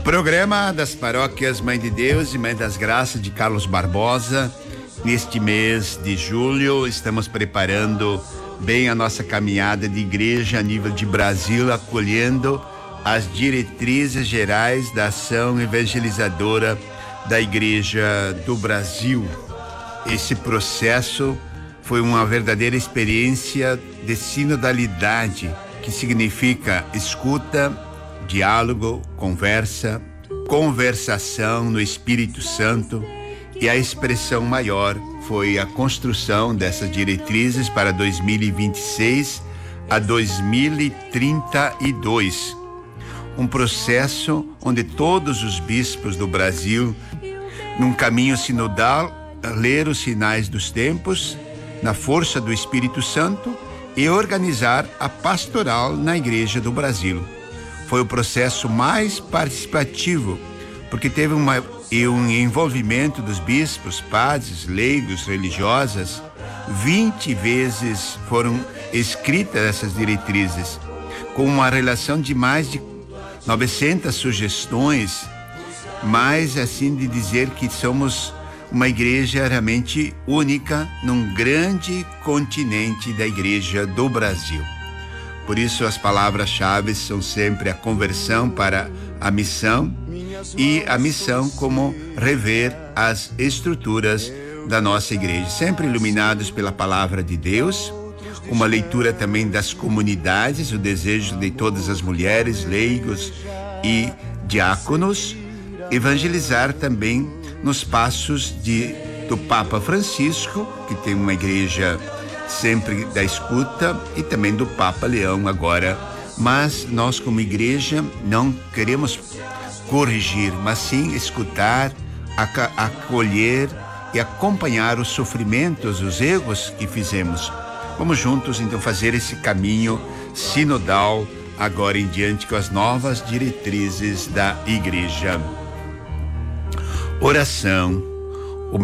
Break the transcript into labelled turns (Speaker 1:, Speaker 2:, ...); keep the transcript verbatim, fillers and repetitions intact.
Speaker 1: Programa das Paróquias Mãe de Deus e Mãe das Graças de Carlos Barbosa. Neste mês de julho, estamos preparando bem a nossa caminhada de igreja a nível de Brasil, acolhendo as diretrizes gerais da ação evangelizadora da Igreja do Brasil. Esse processo foi uma verdadeira experiência de sinodalidade, que significa escuta, diálogo, conversa, conversação no Espírito Santo, e a expressão maior foi a construção dessas diretrizes para dois mil e vinte e seis a dois mil e trinta e dois. Um processo onde todos os bispos do Brasil, num caminho sinodal, leram os sinais dos tempos, na força do Espírito Santo, e organizar a pastoral na Igreja do Brasil. Foi o processo mais participativo, porque teve uma, um envolvimento dos bispos, padres, leigos, religiosas. vinte vezes foram escritas essas diretrizes, com uma relação de mais de novecentas sugestões, mais assim de dizer que somos uma igreja realmente única num grande continente da Igreja do Brasil. Por isso as palavras-chave são sempre a conversão para a missão, e a missão como rever as estruturas da nossa igreja, sempre iluminados pela palavra de Deus, uma leitura também das comunidades, o desejo de todas as mulheres, leigos e diáconos, evangelizar também nos passos de, do Papa Francisco, que tem uma igreja sempre da escuta, e também do Papa Leão agora. Mas nós, como igreja, não queremos corrigir, mas sim escutar, ac- acolher e acompanhar os sofrimentos, os erros que fizemos. Vamos juntos então fazer esse caminho sinodal agora em diante com as novas diretrizes da igreja. Oração.